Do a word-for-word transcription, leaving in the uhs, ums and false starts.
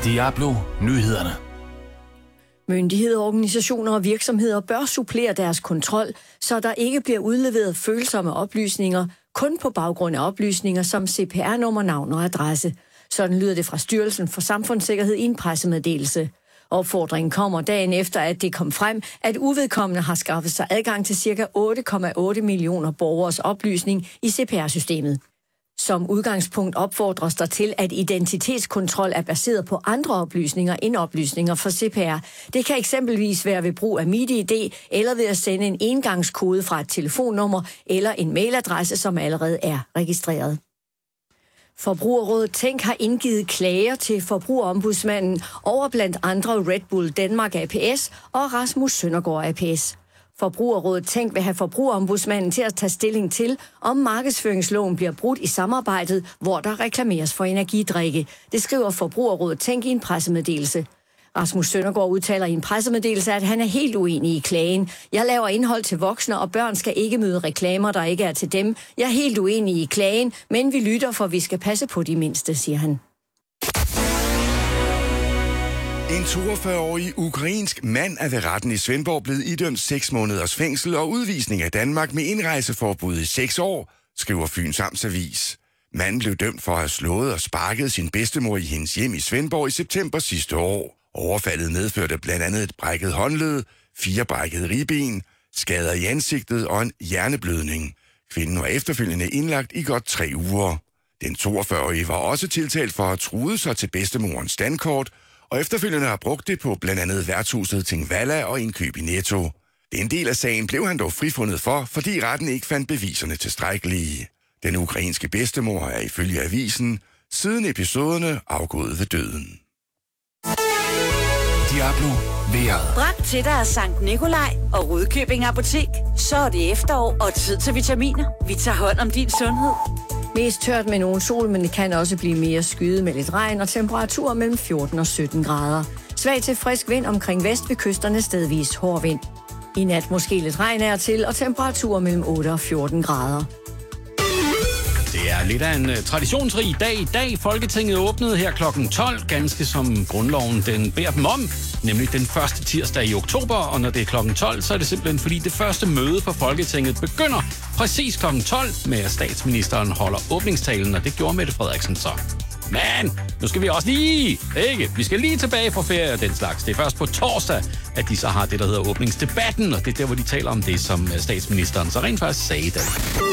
Diablo Nyhederne. Myndigheder, organisationer og virksomheder bør supplere deres kontrol, så der ikke bliver udleveret følsomme oplysninger, kun på baggrund af oplysninger som C P R-nummer, navn og adresse. Sådan lyder det fra Styrelsen for Samfundssikkerhed i en pressemeddelelse. Opfordringen kommer dagen efter, at det kom frem, at uvedkommende har skaffet sig adgang til ca. otte komma otte millioner borgers oplysning i C P R-systemet. Som udgangspunkt opfordres der til, at identitetskontrol er baseret på andre oplysninger end oplysninger for C P R. Det kan eksempelvis være ved brug af MitID eller ved at sende en engangskode fra et telefonnummer eller en mailadresse, som allerede er registreret. Forbrugerrådet Tænk har indgivet klager til Forbrugerombudsmanden over blandt andre Red Bull Danmark A P S og Rasmus Søndergaard A P S. Forbrugerrådet Tænk vil have Forbrugerombudsmanden til at tage stilling til, om markedsføringsloven bliver brudt i samarbejdet, hvor der reklameres for energidrikke. Det skriver Forbrugerrådet Tænk i en pressemeddelelse. Rasmus Søndergaard udtaler i en pressemeddelelse, at han er helt uenig i klagen. Jeg laver indhold til voksne, og børn skal ikke møde reklamer, der ikke er til dem. Jeg er helt uenig i klagen, men vi lytter, for vi skal passe på de mindste, siger han. En toogfyrre-årig ukrainsk mand er ved retten i Svendborg blevet idømt seks måneders fængsel og udvisning af Danmark med indrejseforbud i seks år, skriver Fyns Amtsavis. Manden blev dømt for at have slået og sparket sin bedstemor i hendes hjem i Svendborg i september sidste år. Overfaldet medførte blandt andet et brækket håndled, fire brækkede ribben, skader i ansigtet og en hjerneblødning. Kvinden var efterfølgende indlagt i godt tre uger. Den toogfyrre-årige var også tiltalt for at have truet sig til bedstemorens standkort, og efterfølgende har brugt det på blandt andet værtshuset Tingvalla og indkøb i Netto. Den del af sagen blev han dog frifundet for, fordi retten ikke fandt beviserne tilstrækkelige. Den ukrainske bedstemor er ifølge avisen siden episoderne afgået ved døden. Diablo vejret. Bræt til dig af Sankt Nikolaj og Rudkøbing Apotek. Så er det efterår og tid til vitaminer. Vi tager hånd om din sundhed. Mest tørt med nogen sol, men det kan også blive mere skyet med lidt regn og temperaturer mellem fjorten og sytten grader. Svag til frisk vind omkring vest ved kysterne, stedvis hård vind. I nat måske lidt regn er til og temperaturer mellem otte og fjorten grader. Det er lidt af en uh, traditionsrig dag i dag. Folketinget åbnede her klokken tolv, ganske som grundloven den beder dem om, nemlig den første tirsdag i oktober. Og når det er klokken tolv, så er det simpelthen fordi det første møde på Folketinget begynder præcis klokken tolv, med at statsministeren holder åbningstalen, og det gjorde Mette Frederiksen så. Men nu skal vi også lige, ikke? Vi skal lige tilbage fra ferie og den slags. Det er først på torsdag, at de så har det, der hedder åbningsdebatten, og det er der, hvor de taler om det, som statsministeren så rent faktisk sagde i dag.